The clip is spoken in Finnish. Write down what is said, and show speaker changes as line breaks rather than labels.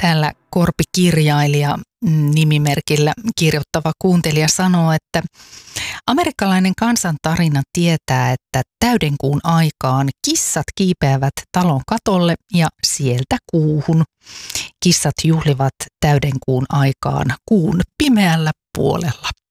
Täällä Korpi-kirjailija nimimerkillä kirjoittava kuuntelija sanoo, että amerikkalainen kansantarina tietää, että täydenkuun aikaan kissat kiipeävät talon katolle ja sieltä kuuhun. Kissat juhlivat täydenkuun aikaan kuun pimeällä puolella.